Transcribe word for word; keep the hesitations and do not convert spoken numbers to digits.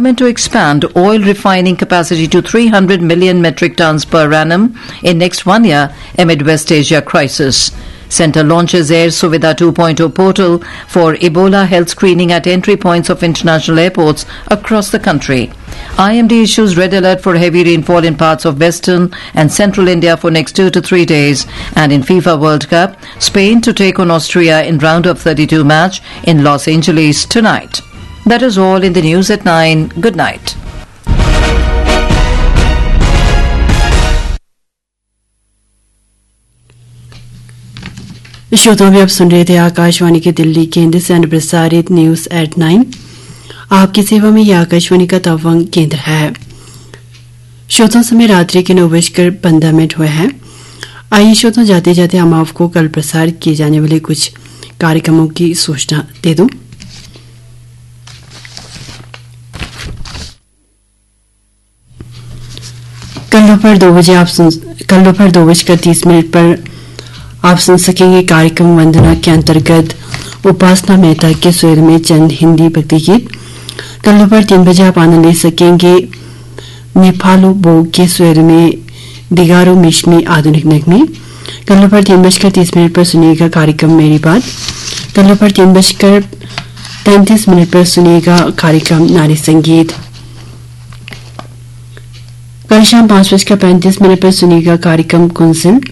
to expand oil refining capacity to three hundred million metric tons per annum in next one year amid West Asia crisis. Centre launches Air Suvidha two point oh portal for Ebola health screening at entry points of international airports across the country. I M D issues red alert for heavy rainfall in parts of western and central India for next two to three days. And in FIFA World Cup, Spain to take on Austria in round of thirty-two match in Los Angeles tonight. That is all in the news at nine. Good night. श्रोताओं भी आप सुन रहे थे आकाशवाणी के दिल्ली केंद्र से प्रसारित news at nine. आपकी सेवा में यह आकाशवाणी का तवांग केंद्र है। श्रोताओं समय रात्रि के नौ बजकर पंद्रह मिनट हुए हैं। आइए श्रोताओं जाते जाते हम आपको कल प्रसारित किए जाने वाले कुछ कार्यक्रमों की सूचना दे दूं। कल दोपहर दो बजे आप सुन कल दोपहर दो बजकर तीस मिनट पर आप सुन सकेंगे कार्यक्रम वंदना के अंतर्गत उपासना मेहता के स्वर में चंद हिंदी भक्ति गीत। कल दोपहर तीन बजे आप आनंद ले सकेंगे नेपालो बोग के स्वर में दिगारो मिश्मी आधुनिक नगमे। कल दोपहर तीन बजकर तीस मिनट पर सुनिएगा कार्यक्रम मेरी बात। कल दोपहर तीन बजकर पैंतीस मिनट पर सुनिएगा कार्यक्रम नारी संगीत। कल शाम पांच बजकर पैंतीस मिनट पर सुनिएगा कार्यक्रम कुंसिल।